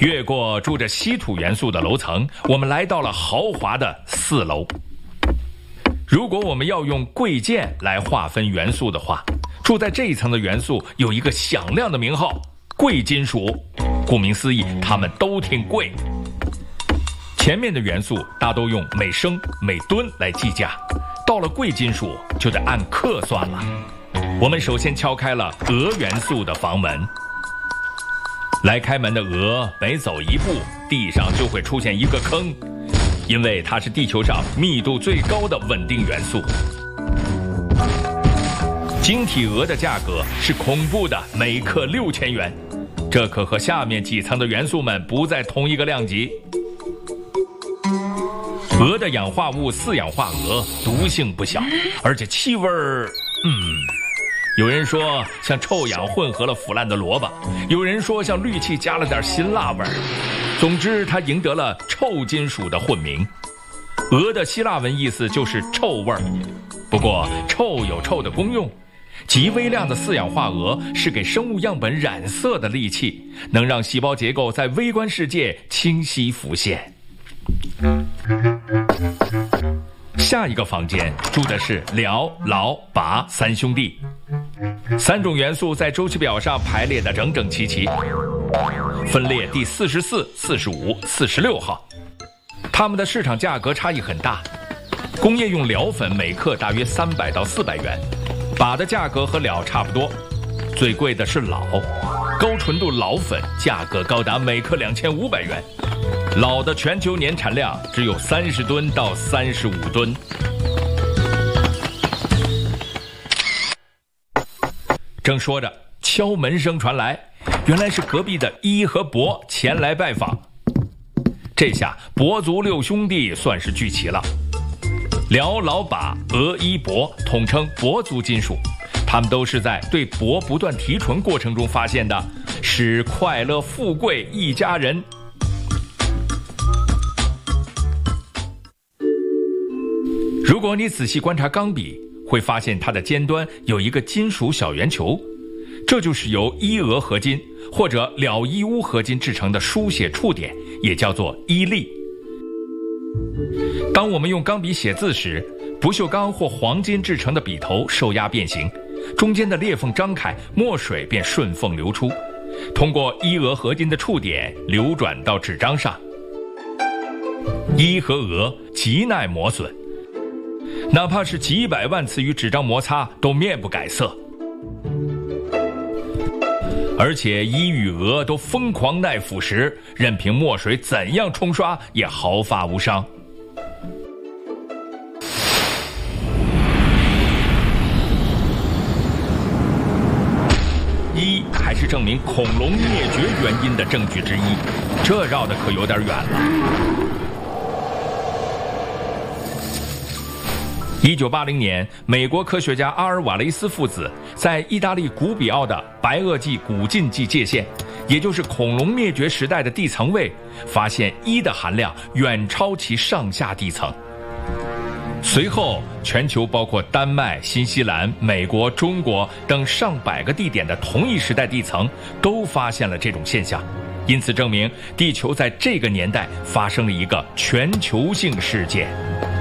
越过住着稀土元素的楼层，我们来到了豪华的4楼。如果我们要用贵贱来划分元素的话，住在这一层的元素有一个响亮的名号——贵金属。顾名思义，它们都挺贵。前面的元素大都用每升、每吨来计价，到了贵金属就得按克算了。我们首先敲开了铬元素的房门。来开门的铬每走一步，地上就会出现一个坑，因为它是地球上密度最高的稳定元素。晶体铬的价格是恐怖的每克6000元，这可和下面几层的元素们不在同一个量级。铬的氧化物4氧化铬毒性不小，而且气味有人说像臭氧混合了腐烂的萝卜，有人说像氯气加了点辛辣味儿。总之，它赢得了臭金属的混名。铬的希腊文意思就是臭味儿。不过，臭有臭的功用。极微量的4氧化铬是给生物样本染色的利器，能让细胞结构在微观世界清晰浮现。下一个房间住的是辽、劳、钯3兄弟，3种元素在周期表上排列得整整齐齐，分列第44、45、46号。它们的市场价格差异很大，工业用辽粉每克大约300到400元，钯的价格和辽差不多，最贵的是老，高纯度老粉价格高达每克2500元。老的全球年产量只有30吨到35吨。正说着，敲门声传来，原来是隔壁的一和伯前来拜访。这下伯族6兄弟算是聚齐了。辽、劳、钯、铬、一、铂统称铂族金属，它们都是在对铂不断提纯过程中发现的，是快乐富贵一家人。如果你仔细观察钢笔，会发现它的尖端有一个金属小圆球，这就是由一铬合金或者了一钨合金制成的书写触点，也叫做一粒。当我们用钢笔写字时，不锈钢或黄金制成的笔头受压变形，中间的裂缝张开，墨水便顺缝流出，通过一铬合金的触点流转到纸张上。一和铬极耐磨损，哪怕是几百万次与纸张摩擦都面不改色，而且一与铬都疯狂耐腐蚀，任凭墨水怎样冲刷也毫发无伤。一还是证明恐龙灭绝原因的证据之一，这绕得可有点远了。1980年，美国科学家阿尔瓦雷斯父子在意大利古比奥的白垩纪古近纪界限，也就是恐龙灭绝时代的地层位，发现一的含量远超其上下地层。随后，全球包括丹麦、新西兰、美国、中国等上百个地点的同一时代地层都发现了这种现象，因此证明地球在这个年代发生了一个全球性事件。